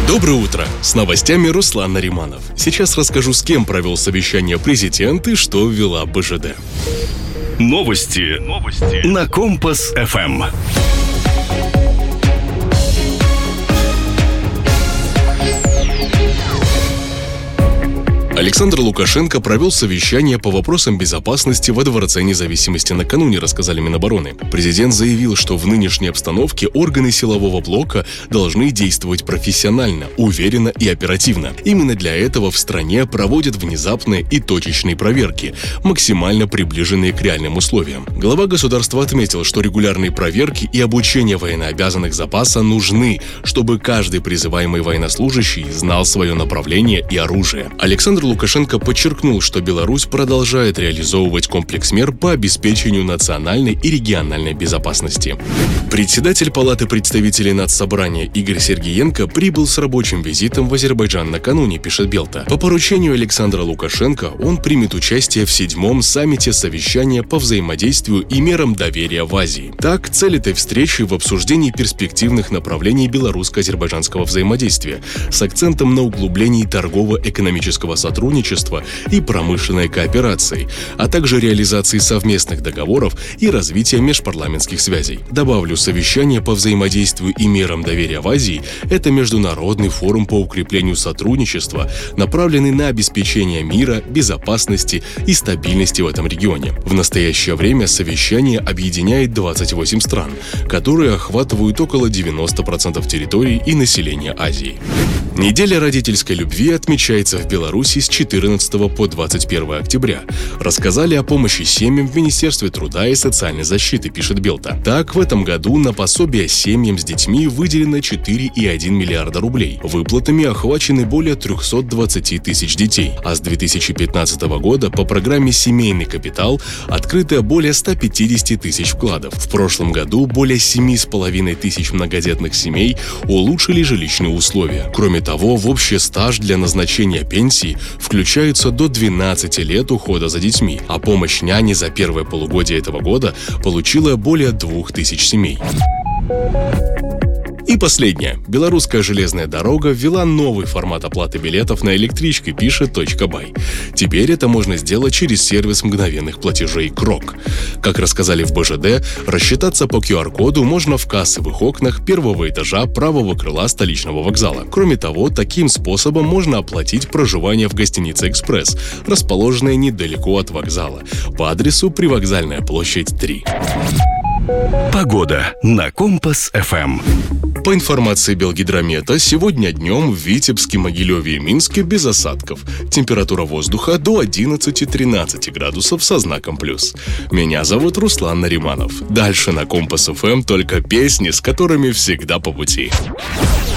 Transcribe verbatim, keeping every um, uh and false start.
Доброе утро! С новостями Руслан Нариманов. Сейчас расскажу, с кем провел совещание президент и что ввела бэ жэ дэ. Новости. Новости. На Компас эф эм. Александр Лукашенко провел совещание по вопросам безопасности во Дворце Независимости накануне, рассказали Минобороны. Президент заявил, что в нынешней обстановке органы силового блока должны действовать профессионально, уверенно и оперативно. Именно для этого в стране проводят внезапные и точечные проверки, максимально приближенные к реальным условиям. Глава государства отметил, что регулярные проверки и обучение военнообязанных запаса нужны, чтобы каждый призываемый военнослужащий знал свое направление и оружие. Александр Лукашенко подчеркнул, что Беларусь продолжает реализовывать комплекс мер по обеспечению национальной и региональной безопасности. Председатель Палаты представителей Нацсобрания Игорь Сергеенко прибыл с рабочим визитом в Азербайджан накануне, пишет Белта. По поручению Александра Лукашенко он примет участие в седьмом саммите совещания по взаимодействию и мерам доверия в Азии. Так, цель этой встречи в обсуждении перспективных направлений белорусско-азербайджанского взаимодействия с акцентом на углублении торгово-экономического сотрудничества сотрудничества и промышленной кооперации, а также реализации совместных договоров и развития межпарламентских связей. Добавлю, совещание по взаимодействию и мерам доверия в Азии – это международный форум по укреплению сотрудничества, направленный на обеспечение мира, безопасности и стабильности в этом регионе. В настоящее время совещание объединяет двадцать восемь стран, которые охватывают около девяносто процентов территории и населения Азии. Неделя родительской любви отмечается в Беларуси с четырнадцатого по двадцать первое октября. Рассказали о помощи семьям в Министерстве труда и социальной защиты, пишет Белта. Так, в этом году на пособие семьям с детьми выделено четыре целых одна десятая миллиарда рублей. Выплатами охвачены более триста двадцать тысяч детей. А с две тысячи пятнадцатого года по программе «Семейный капитал» открыто более ста пятидесяти тысяч вкладов. В прошлом году более семи с половиной тысяч многодетных семей улучшили жилищные условия. Кроме того, в общий стаж для назначения пенсии включаются до двенадцати лет ухода за детьми, а помощь няни за первое полугодие этого года получила более двух тысяч семей. И последнее. Белорусская железная дорога ввела новый формат оплаты билетов на электричке, пишет точка бай. Теперь это можно сделать через сервис мгновенных платежей Крок. Как рассказали в бэ жэ дэ, рассчитаться по ку ар коду можно в кассовых окнах первого этажа правого крыла столичного вокзала. Кроме того, таким способом можно оплатить проживание в гостинице «Экспресс», расположенной недалеко от вокзала, по адресу Привокзальная площадь, три. Погода на Компас эф эм. По информации Белгидромета, сегодня днем в Витебске, Могилеве и Минске без осадков. Температура воздуха до одиннадцати-тринадцати градусов со знаком плюс. Меня зовут Руслан Нариманов. Дальше на Компас эф эм только песни, с которыми всегда по пути.